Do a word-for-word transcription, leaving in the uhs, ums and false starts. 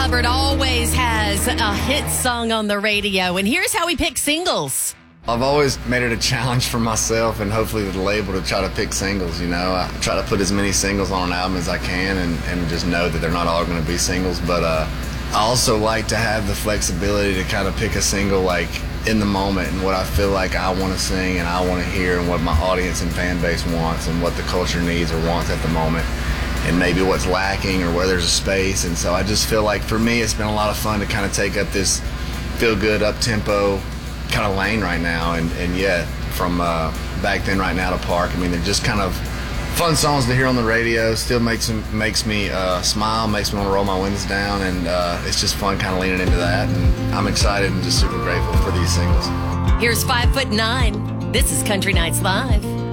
Hubbard always has a hit song on the radio, and here's how he picks singles. I've always made it a challenge for myself and hopefully with the label to try to pick singles, you know. I try to put as many singles on an album as I can and, and just know that they're not all going to be singles. But uh, I also like to have the flexibility to kind of pick a single like in the moment and what I feel like I want to sing and I want to hear and what my audience and fan base wants and what the culture needs or wants at the moment and maybe what's lacking or where there's a space. And so I just feel like for me it's been a lot of fun to kind of take up this feel-good, up-tempo kind of lane right now, and, and yeah, from uh, back then right now to Park, I mean, they're just kind of fun songs to hear on the radio, still makes, makes me uh, smile, makes me want to roll my windows down, and uh, it's just fun kind of leaning into that, and I'm excited and just super grateful for these singles. Here's Five Foot Nine. This is Country Nights Live.